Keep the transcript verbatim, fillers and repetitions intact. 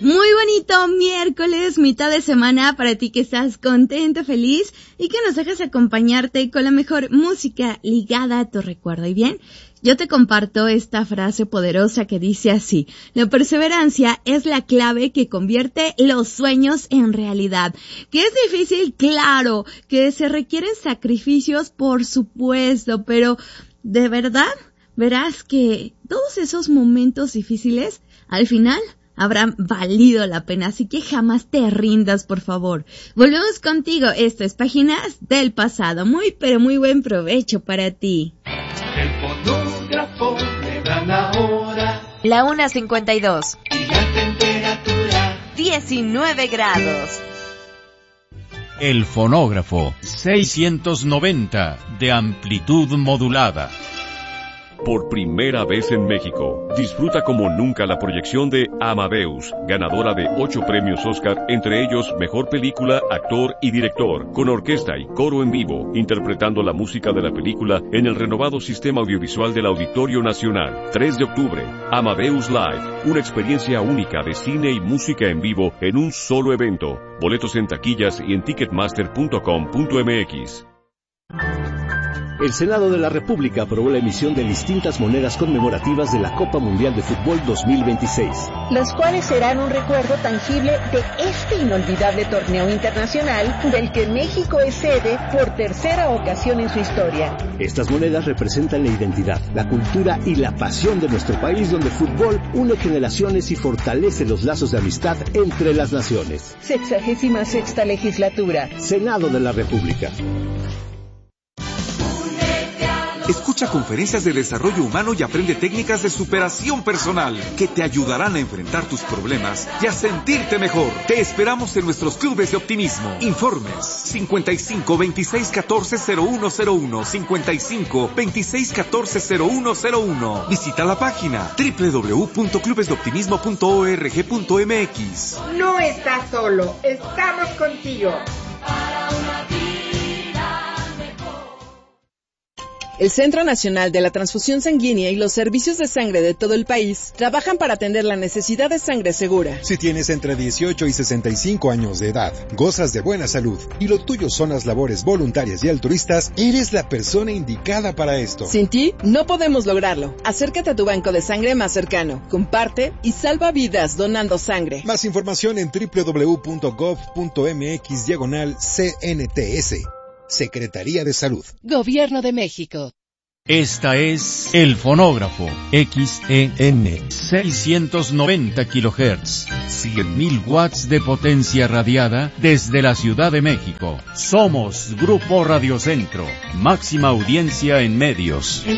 Muy bonito miércoles, mitad de semana para ti que estás contento, feliz y que nos dejas acompañarte con la mejor música ligada a tu recuerdo. Y bien, yo te comparto esta frase poderosa que dice así: la perseverancia es la clave que convierte los sueños en realidad. ¿Que es difícil? Claro. ¿Que se requieren sacrificios? Por supuesto, pero de verdad verás que todos esos momentos difíciles al final habrán valido la pena, así que jamás te rindas, por favor. Volvemos contigo, esto es Páginas del Pasado. Muy, pero muy buen provecho para ti. El fonógrafo le dan ahora la una cincuenta y dos y la temperatura diecinueve grados. El fonógrafo seiscientos noventa de amplitud modulada. Por primera vez en México, disfruta como nunca la proyección de Amadeus, ganadora de ocho premios Oscar, entre ellos Mejor Película, Actor y Director, con orquesta y coro en vivo, interpretando la música de la película en el renovado sistema audiovisual del Auditorio Nacional. tres de octubre, Amadeus Live, una experiencia única de cine y música en vivo en un solo evento. Boletos en taquillas y en ticketmaster punto com punto m x. El Senado de la República aprobó la emisión de distintas monedas conmemorativas de la Copa Mundial de Fútbol dos mil veintiséis. Las cuales serán un recuerdo tangible de este inolvidable torneo internacional del que México es sede por tercera ocasión en su historia. Estas monedas representan la identidad, la cultura y la pasión de nuestro país, donde el fútbol une generaciones y fortalece los lazos de amistad entre las naciones. Sexagésima sexta legislatura. Senado de la República. Escucha conferencias de desarrollo humano y aprende técnicas de superación personal que te ayudarán a enfrentar tus problemas y a sentirte mejor. Te esperamos en nuestros clubes de optimismo. Informes cincuenta y cinco, veintiséis, catorce, cero uno cero uno, cincuenta y cinco, veintiséis, catorce, cero uno cero uno. Visita la página doble u doble u doble u punto clubes de optimismo punto org punto m x. No estás solo, estamos contigo. El Centro Nacional de la Transfusión Sanguínea y los servicios de sangre de todo el país trabajan para atender la necesidad de sangre segura. Si tienes entre dieciocho y sesenta y cinco años de edad, gozas de buena salud y lo tuyo son las labores voluntarias y altruistas, eres la persona indicada para esto. Sin ti, no podemos lograrlo. Acércate a tu banco de sangre más cercano, comparte y salva vidas donando sangre. Más información en doble u doble u doble u punto gov punto m x diagonal C N T S. Secretaría de Salud. Gobierno de México. Esta es El Fonógrafo, X E N, seiscientos noventa kilohertz, cien mil watts de potencia radiada desde la Ciudad de México. Somos Grupo Radio Centro, máxima audiencia en medios.